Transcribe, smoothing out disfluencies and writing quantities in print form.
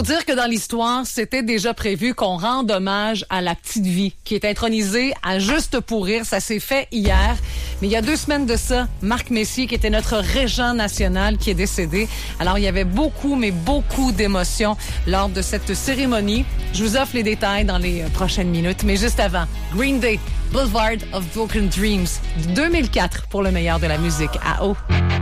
dire que dans l'histoire, c'était déjà prévu qu'on rende hommage à la petite vie, qui est intronisée à Juste pour rire. Ça s'est fait hier. Mais il y a 2 semaines de ça, Marc Messier, qui était notre régent national, qui est décédé. Alors, il y avait beaucoup, mais beaucoup d'émotions lors de cette cérémonie. Je vous offre les détails dans les prochaines minutes. Mais juste avant, Green Day, Boulevard of Broken Dreams, 2004 pour le meilleur de la musique à eau.